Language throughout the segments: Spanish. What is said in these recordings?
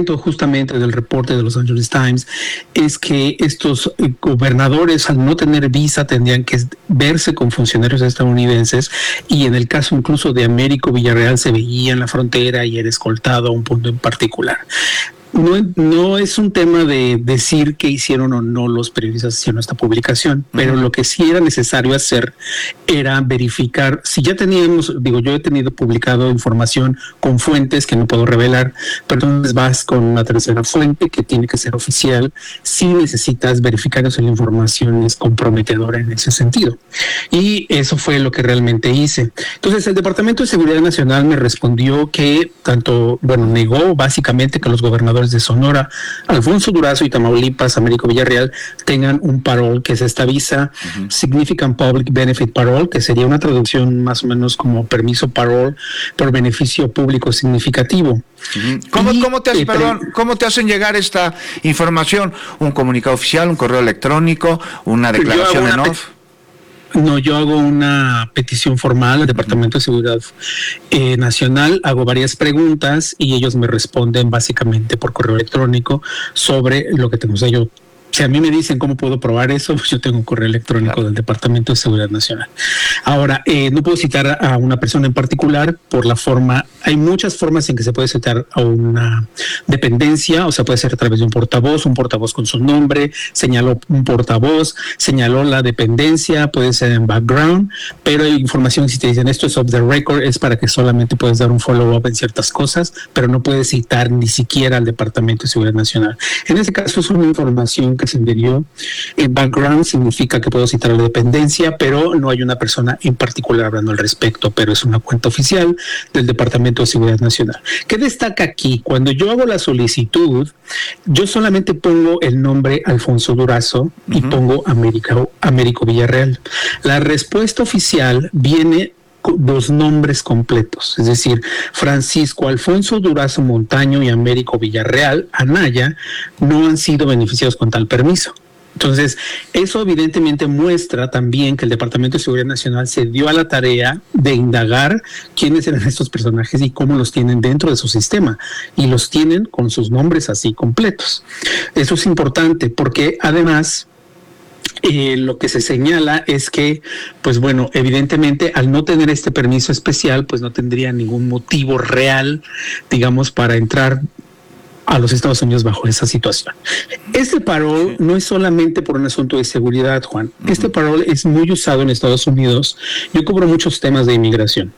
punto justamente del reporte de Los Angeles Times es que estos gobernadores, al no tener visa, tendrían que verse con funcionarios estadounidenses, y en el caso incluso de Américo Villarreal se veía en la frontera y era escoltado a un punto en particular. No es un tema de decir qué hicieron o no los periodistas haciendo esta publicación, pero lo que sí era necesario hacer era verificar si ya teníamos, yo he tenido publicado información con fuentes que no puedo revelar, pero entonces vas con una tercera fuente que tiene que ser oficial si necesitas verificar si la información es comprometedora en ese sentido. Y eso fue lo que realmente hice. Entonces el Departamento de Seguridad Nacional me respondió que negó básicamente que los gobernadores de Sonora, Alfonso Durazo, y Tamaulipas, Américo Villarreal, tengan un parole, que es esta visa Significant Public Benefit Parole, que sería una traducción más o menos como permiso parole por beneficio público significativo. ¿Cómo te hacen llegar esta información? ¿Un comunicado oficial, un correo electrónico, una declaración en off? No, yo hago una petición formal al Departamento de Seguridad Nacional, hago varias preguntas y ellos me responden básicamente por correo electrónico sobre lo que tengo. O sea, si a mí me dicen cómo puedo probar eso, pues yo tengo un correo electrónico del Departamento de Seguridad Nacional. Ahora, no puedo citar a una persona en particular por la forma. Hay muchas formas en que se puede citar a una dependencia, o sea, puede ser a través de un portavoz con su nombre, señaló un portavoz, señaló la dependencia, puede ser en background, pero hay información, si te dicen esto es off the record, es para que solamente puedes dar un follow-up en ciertas cosas, pero no puedes citar ni siquiera al Departamento de Seguridad Nacional. En este caso es una información que se envió en background, significa que puedo citar a la dependencia, pero no hay una persona en particular hablando al respecto, pero es una cuenta oficial del Departamento de Seguridad Nacional. ¿Qué destaca aquí? Cuando yo hago la solicitud, yo solamente pongo el nombre Alfonso Durazo y pongo Américo Villarreal. La respuesta oficial viene los nombres completos, es decir, Francisco Alfonso Durazo Montaño y Américo Villarreal Anaya no han sido beneficiados con tal permiso. Entonces, eso evidentemente muestra también que el Departamento de Seguridad Nacional se dio a la tarea de indagar quiénes eran estos personajes y cómo los tienen dentro de su sistema, y los tienen con sus nombres así completos. Eso es importante porque además lo que se señala es que, evidentemente al no tener este permiso especial, pues no tendría ningún motivo real, para entrar a los Estados Unidos bajo esa situación. Este parole no es solamente por un asunto de seguridad, Juan. Este parole es muy usado en Estados Unidos. Yo cubro muchos temas de inmigración.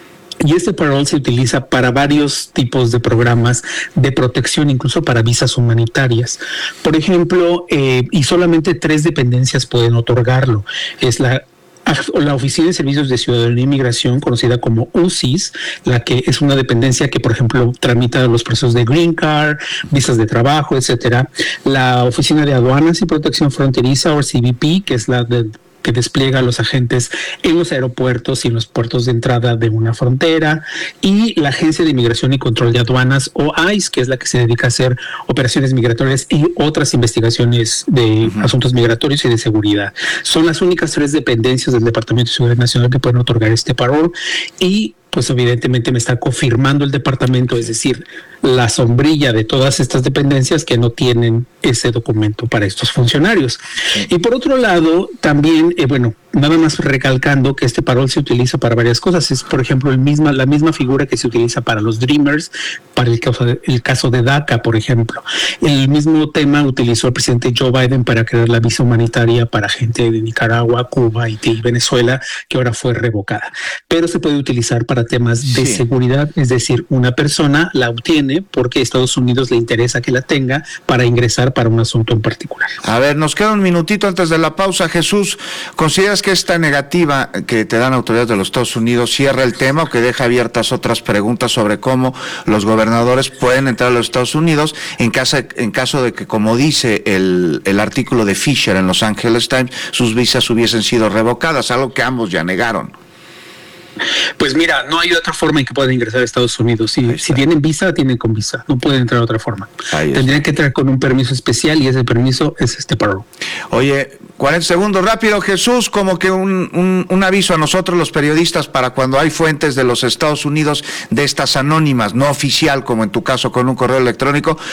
Y este parole se utiliza para varios tipos de programas de protección, incluso para visas humanitarias. Por ejemplo, y solamente 3 dependencias pueden otorgarlo. Es la Oficina de Servicios de Ciudadanía e Inmigración, conocida como UCIS, la que es una dependencia que, por ejemplo, tramita los procesos de Green Card, visas de trabajo, etcétera. La Oficina de Aduanas y Protección Fronteriza, o CBP, que es la que despliega a los agentes en los aeropuertos y en los puertos de entrada de una frontera, y la Agencia de Inmigración y Control de Aduanas, o ICE, que es la que se dedica a hacer operaciones migratorias y otras investigaciones de asuntos migratorios y de seguridad. Son las únicas 3 dependencias del Departamento de Seguridad Nacional que pueden otorgar este parole, y pues evidentemente me está confirmando el departamento, es decir, la sombrilla de todas estas dependencias que no tienen ese documento para estos funcionarios. Y por otro lado, también, nada más recalcando que este parole se utiliza para varias cosas. Es, por ejemplo, la misma figura que se utiliza para los Dreamers, para el caso de DACA, por ejemplo. El mismo tema utilizó el presidente Joe Biden para crear la visa humanitaria para gente de Nicaragua, Cuba, Haití y Venezuela, que ahora fue revocada. Pero se puede utilizar para temas de seguridad, es decir, una persona la obtiene porque a Estados Unidos le interesa que la tenga para ingresar para un asunto en particular. A ver, nos queda un minutito antes de la pausa. Jesús, ¿consideras que esta negativa que te dan autoridades de los Estados Unidos cierra el tema o que deja abiertas otras preguntas sobre cómo los gobernadores pueden entrar a los Estados Unidos en caso de que, como dice el artículo de Fisher en Los Angeles Times, sus visas hubiesen sido revocadas, algo que ambos ya negaron? Pues mira, no hay otra forma en que puedan ingresar a Estados Unidos. Si tienen visa, tienen con visa. No pueden entrar de otra forma. Tendrían que entrar con un permiso especial y ese permiso es este parole. Oye, 40 segundos rápido, Jesús, como que un aviso a nosotros los periodistas para cuando hay fuentes de los Estados Unidos de estas anónimas, no oficial, como en tu caso con un correo electrónico,